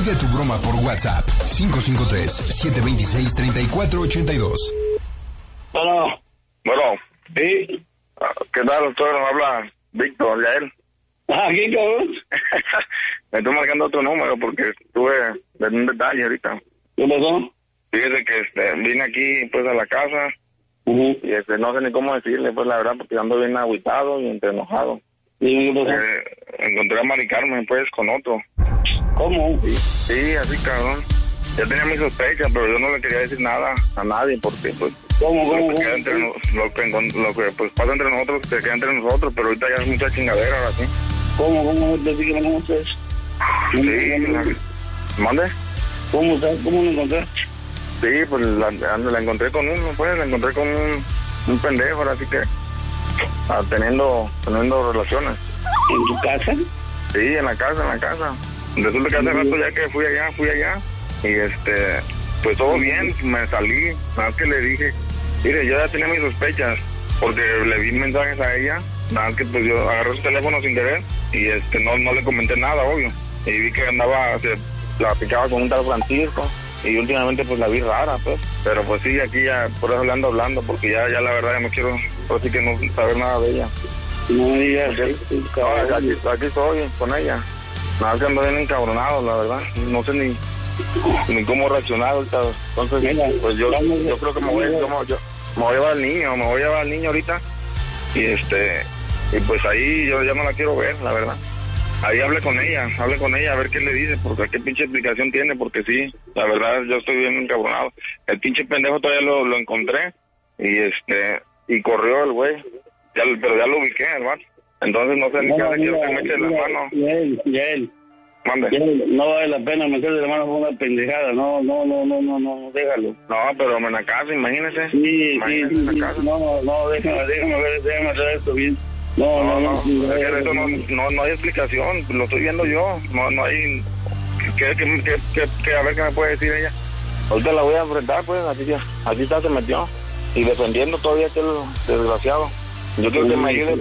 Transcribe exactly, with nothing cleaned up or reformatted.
Sigue tu broma por WhatsApp. cinco cinco tres, siete dos seis, tres cuatro ocho dos. Bueno. Bueno. Sí. ¿Qué tal, doctor? Me habla Víctor, Yael. Ah, ¿qué cabrón? Me estoy marcando otro número porque estuve en un detalle ahorita. ¿Qué pasó? Fíjese que este, vine aquí pues a la casa uh-huh. y este no sé ni cómo decirle, pues la verdad, porque ando bien agüitado y entre enojado. ¿Y qué pasó? Eh, encontré a Mari Carmen pues con otro. ¿Cómo? Sí, sí, así cabrón. Ya tenía mis sospechas, pero yo no le quería decir nada a nadie porque pues ¿Cómo, cómo, lo, que cómo? entre, lo, que, lo que pues pasa entre nosotros se queda entre nosotros, pero ahorita ya es mucha chingadera ahora sí. ¿Cómo, cómo? ¿Te sigue cómo ustedes? Sí, la, ¿mande? ¿Cómo, ¿Cómo lo encontré? Sí, pues la, la encontré con uno, pues, la encontré con un, un pendejo, así que ah, teniendo, teniendo relaciones. ¿En tu casa? Sí, en la casa, en la casa. Resulta que hace rato ya que fui allá, fui allá, y este, pues todo bien, me salí, nada más que le dije, mire, yo ya tenía mis sospechas, porque le vi mensajes a ella, nada más que pues yo agarré su teléfono sin querer, y este, no, no le comenté nada, obvio, y vi que andaba, se la picaba con un tal Francisco, y últimamente pues la vi rara, pues, pero pues sí, aquí ya, por eso le ando hablando, porque ya, ya la verdad ya no quiero, así que no saber nada de ella. No me digas, sí, no, aquí, aquí estoy con ella. Nada, que ando bien encabronado, la verdad. No sé ni, ni cómo reaccionar ahorita. Entonces, mira, pues yo, yo creo que me voy, yo, yo, me voy a llevar al niño, me voy a llevar al niño ahorita. Y este, y pues ahí yo ya no la quiero ver, la verdad. Ahí hablé con ella, hablé con ella a ver qué le dice, porque qué pinche explicación tiene, porque sí, la verdad yo estoy bien encabronado. El pinche pendejo todavía lo, lo encontré y este, y corrió el güey, ya, pero ya lo ubiqué, hermano. Entonces no sé ni qué hacer, quiero que me eche la mano. Ya él, ya él. Mande. Ya él, no vale la pena meterle la mano con una pendejada, no, no, no, no, no, no, déjalo. No, pero en la casa, imagínese. Sí, imagínese sí, en la sí, casa. no, no, déjame, déjame ver, déjame hacer esto bien. No, No, no, no, no, no, es que eso no, no, no hay explicación, lo estoy viendo yo, no, no hay, ¿qué, qué, qué, qué, qué, a ver qué me puede decir ella? Ahorita la voy a enfrentar, pues, así que, así está, se metió, y defendiendo todavía aquel desgraciado. Yo quiero que me ayude